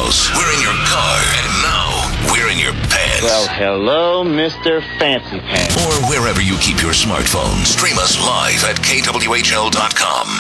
house. We're in your car. And now, we're in your pants. Well, hello, Mr. Fancy Pants. Or wherever you keep your smartphone. Stream us live at kwhl.com.